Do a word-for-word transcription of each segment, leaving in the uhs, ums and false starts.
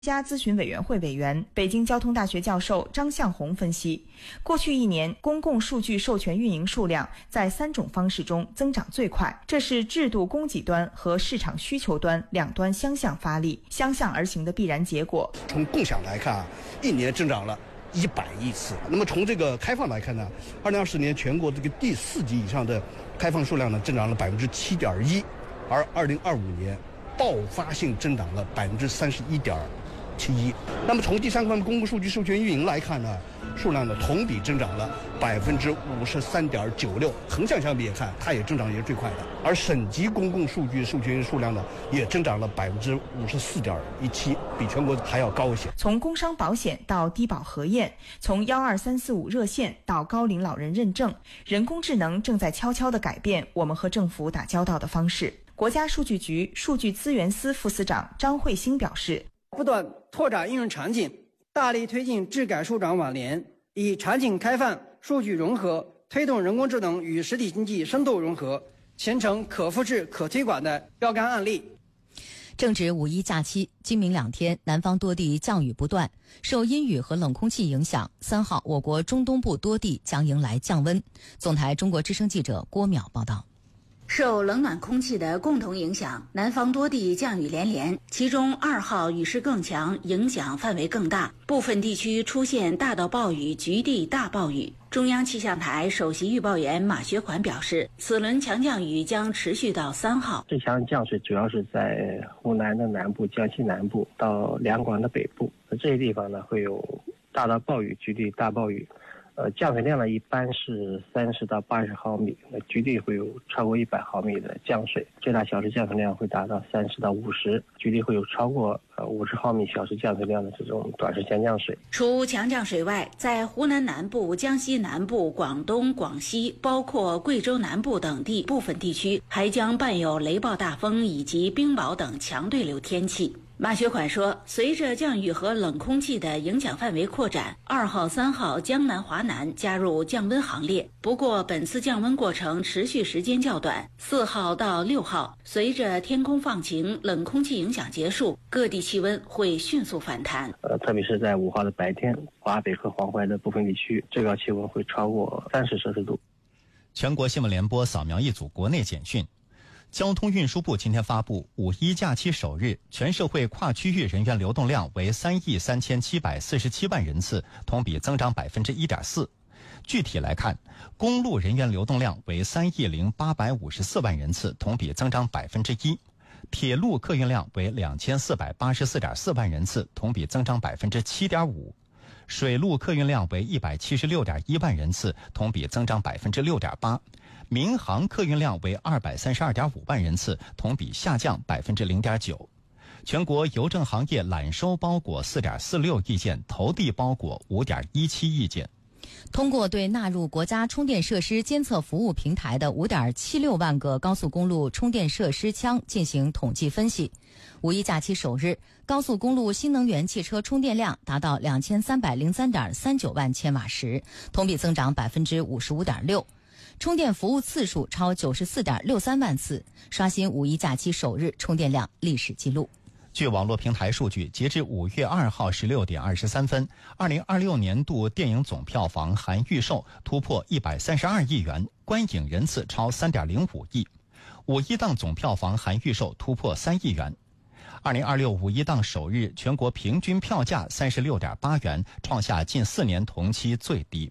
家咨询委员会委员、北京交通大学教授张向红分析，过去一年公共数据授权运营数量在三种方式中增长最快，这是制度供给端和市场需求端两端相向发力、相向而行的必然结果。 从共享来看啊，一年增长了一百亿次。那么从这个开放来看呢，二零二四年全国这个第四级以上的开放数量呢增长了百分之七点一，而二零二五年爆发性增长了百分之三十一点七一。那么从第三方面公共数据授权运营来看呢，数量呢同比增长了百分之五十三点九六，横向相比也看，它也增长也是最快的。而省级公共数据授权数量呢也增长了百分之五十四点一七，比全国还要高一些。 从工伤保险到低保核验，从幺二三四五热线到高龄老人认证，人工智能正在悄悄地改变我们和政府打交道的方式。国家数据局数据资源司副司长张慧兴表示， 不断拓展应用场景，大力推进智改数长网联，以场景开放、数据融合，推动人工智能与实体经济深度融合，形成可复制、可推广的标杆案例。 正值五一假期，今明两天南方多地降雨不断，受阴雨和冷空气影响，三号我国中东部多地将迎来降温。总台中国之声记者郭淼报道。 受冷暖空气的共同影响，南方多地降雨连连，其中二号雨势更强，影响范围更大，部分地区出现大到暴雨、局地大暴雨。中央气象台首席预报员马学款表示，此轮强降雨将持续到三号。 这项降水主要是在湖南的南部、江西南部到两广的北部，这些地方呢会有大到暴雨、局地大暴雨。呃，降水量呢一般是三十到八十毫米，那局地会有超过一百毫米的降水，最大小时降水量会达到三十到五十，局地会有超过呃五十毫米小时降水量的这种短时间降水。 除强降水外，在湖南南部、江西南部、广东、广西，包括贵州南部等地部分地区，还将伴有雷暴大风以及冰雹等强对流天气。马学款说，随着降雨和冷空气的影响范围扩展，二号、三号江南、华南加入降温行列。不过，本次降温过程持续时间较短，四号到六号，随着天空放晴、冷空气影响结束，各地气温会迅速反弹。 呃，特别是在五号的白天，华北和黄淮的部分地区，最高气温会超过三十摄氏度。 全国新闻联播扫描一组国内简讯。交通运输部今天发布，五一假期首日，全社会跨区域人员流动量为三亿三千七百四十七万人次，同比增长百分之一点四。具体来看，公路人员流动量为三亿零八百五十四万人次，同比增长百分之一；铁路客运量为两千四百八十四点四万人次，同比增长百分之七点五；水路客运量为一百七十六点一万人次，同比增长百分之六点八；民航客运量为二百三十二点五万人次，同比下降百分之零点九。全国邮政行业揽收包裹四点四六亿件，投递包裹五点一七亿件。 通过对纳入国家充电设施监测服务平台的五点七六万个高速公路充电设施腔进行统计分析，五一假期首日，高速公路新能源汽车充电量达到两千三百零三点三九万千瓦时，同比增长百分之五十五点六。充电服务次数超九十四点六三万次，刷新五一假期首日充电量历史记录。 据网络平台数据，截至五月二号十六点二十三分，二零二六年度电影总票房含预售突破一百三十二亿元，观影人次超三点零五亿。五一档总票房含预售突破三亿元。二零二六五一档首日，全国平均票价三十六点八元，创下近四年同期最低。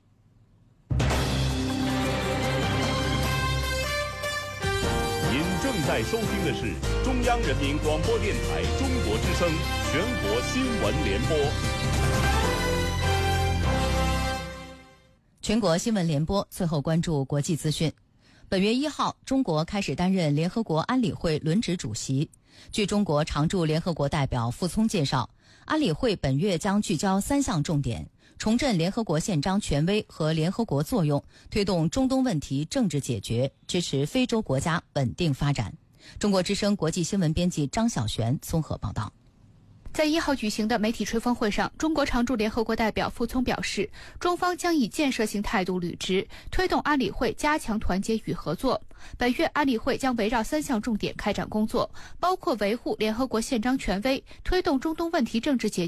您正在收听的是中央人民广播电台中国之声全国新闻联播。 全国新闻联播，最后关注国际资讯。本月一号，中国开始担任联合国安理会轮值主席。据中国常驻联合国代表傅聪介绍，安理会本月将聚焦三项重点：重振联合国宪章权威和联合国作用，推动中东问题政治解决，支持非洲国家稳定发展。中国之声国际新闻编辑张晓璇综合报道。 在一号举行的媒体吹风会上，中国常驻联合国代表傅聪表示，中方将以建设性态度履职，推动安理会加强团结与合作。本月安理会将围绕三项重点开展工作，包括维护联合国宪章权威，推动中东问题政治解决